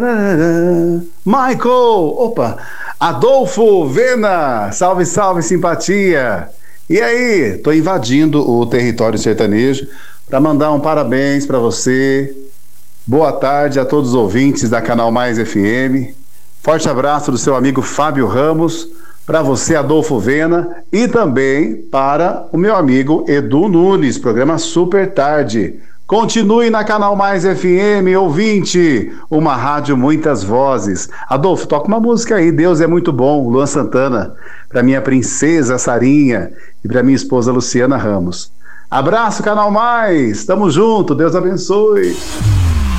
Michael, opa, Adolfo Vena, salve, salve, simpatia. E aí, tô invadindo o território sertanejo para mandar um parabéns para você. Boa tarde a todos os ouvintes da Canal Mais FM. Forte abraço do seu amigo Fábio Ramos, para você, Adolfo Vena, e também para o meu amigo Edu Nunes, programa Super Tarde. Continue na Canal Mais FM, ouvinte, uma rádio muitas vozes. Adolfo, toca uma música aí, Deus é muito bom, Luan Santana, para minha princesa Sarinha e para minha esposa Luciana Ramos. Abraço, Canal Mais, tamo junto, Deus abençoe.